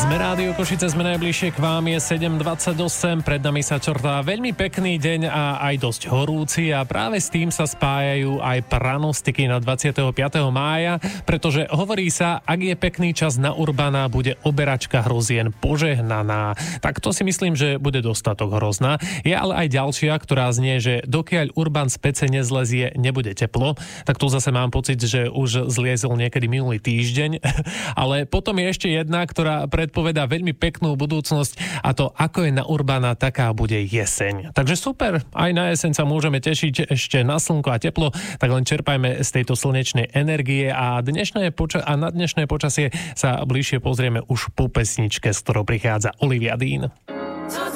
Sme Rádio Košice, sme najbližšie k vám, je 7:28, pred nami sa črtá veľmi pekný deň a aj dosť horúci a práve s tým sa spájajú aj pranostiky na 25. mája, pretože hovorí sa, ak je pekný čas na Urbana, bude oberačka hrozien požehnaná. Tak to si myslím, že bude dostatok hrozná. Je ale aj ďalšia, ktorá znie, že dokiaľ Urban z pece nezlezie, nebude teplo. Tak tu zase mám pocit, že už zliezol niekedy minulý týždeň. Ale potom je ešte jedna, ktorá predpovedá veľmi peknú budúcnosť a to, ako je na Urbana, taká bude jeseň. Takže super, aj na jeseň sa môžeme tešiť ešte na slnko a teplo, tak len čerpajme z tejto slnečnej energie a na dnešné počasie sa bližšie pozrieme už po pesničke, s ktorou prichádza Olivia Dean.